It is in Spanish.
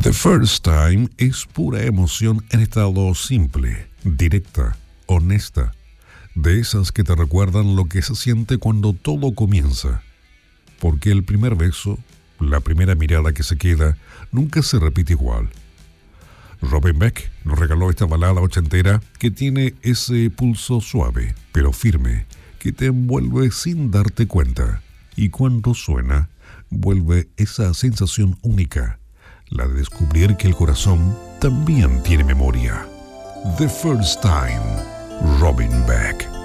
The First Time es pura emoción en estado simple, directa, honesta, de esas que te recuerdan lo que se siente cuando todo comienza. Porque el primer beso, la primera mirada que se queda, nunca se repite igual. Robin Beck nos regaló esta balada ochentera que tiene ese pulso suave, pero firme, que te envuelve sin darte cuenta. Y cuando suena, vuelve esa sensación única, la de descubrir que el corazón también tiene memoria. The First Time, Robin Beck.